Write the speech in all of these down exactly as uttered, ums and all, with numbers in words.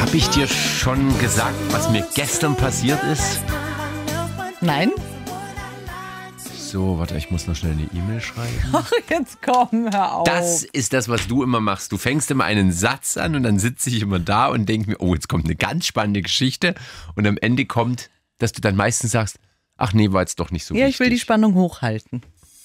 Habe ich dir schon gesagt, was mir gestern passiert ist? Nein? So, warte, ich muss noch schnell eine E-Mail schreiben. Ach, jetzt komm, hör auf. Das ist das, was du immer machst. Du fängst immer einen Satz an und dann sitze ich immer da und denke mir, oh, jetzt kommt eine ganz spannende Geschichte. Und am Ende kommt, dass du dann meistens sagst, ach nee, war jetzt doch nicht so Ja, wichtig. ich will die Spannung hochhalten.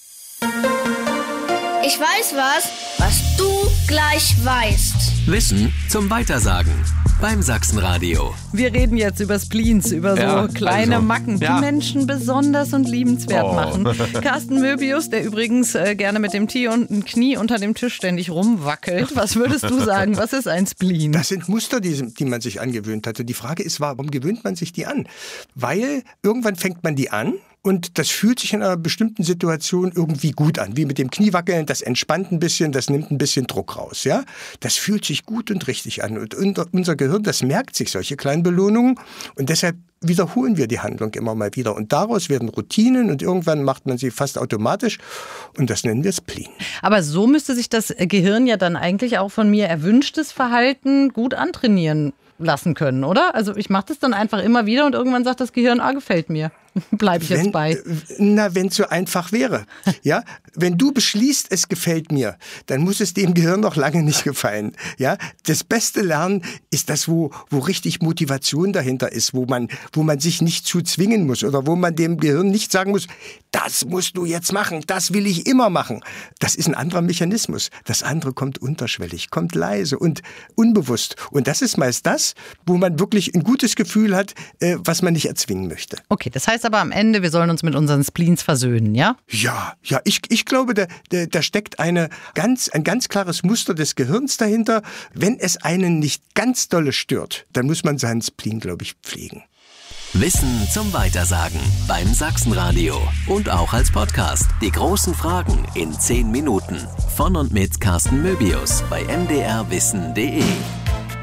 Ich weiß was, was du gleich weißt. Wissen zum Weitersagen beim Sachsenradio. Wir reden jetzt über Spleens, über so Ja, kleine also, Macken, die ja. Menschen besonders und liebenswert Oh. machen. Carsten Möbius, der übrigens äh, gerne mit dem Tee und dem Knie unter dem Tisch ständig rumwackelt. Was würdest du sagen, was ist ein Spleen? Das sind Muster, die, die man sich angewöhnt hatte. Die Frage ist, warum gewöhnt man sich die an? Weil irgendwann fängt man die an. Und das fühlt sich in einer bestimmten Situation irgendwie gut an. Wie mit dem Kniewackeln, das entspannt ein bisschen, das nimmt ein bisschen Druck raus. Ja? Das fühlt sich gut und richtig an. Und unser Gehirn, das merkt sich solche kleinen Belohnungen. Und deshalb wiederholen wir die Handlung immer mal wieder. Und daraus werden Routinen und irgendwann macht man sie fast automatisch. Und das nennen wir Spleen. Aber so müsste sich das Gehirn ja dann eigentlich auch von mir erwünschtes Verhalten gut antrainieren lassen können, oder? Also ich mache das dann einfach immer wieder und irgendwann sagt das Gehirn, ah, gefällt mir. Bleib ich jetzt wenn, bei. Na, wenn es so einfach wäre. Ja, wenn du beschließt, es gefällt mir, dann muss es dem Gehirn noch lange nicht gefallen. Ja, das beste Lernen ist das, wo, wo richtig Motivation dahinter ist, wo man, wo man sich nicht zu zwingen muss oder wo man dem Gehirn nicht sagen muss, das musst du jetzt machen, das will ich immer machen. Das ist ein anderer Mechanismus. Das andere kommt unterschwellig, kommt leise und unbewusst. Und das ist meist das, wo man wirklich ein gutes Gefühl hat, äh, was man nicht erzwingen möchte. Okay, das heißt aber am Ende, wir sollen uns mit unseren Spleens versöhnen, ja? Ja, ja, ich, ich glaube, da, da, da steckt eine ganz, ein ganz klares Muster des Gehirns dahinter. Wenn es einen nicht ganz dolle stört, dann muss man seinen Spleen, glaube ich, pflegen. Wissen zum Weitersagen beim Sachsenradio. Und auch als Podcast. Die großen Fragen in zehn Minuten. Von und mit Carsten Möbius bei m d r wissen punkt d e.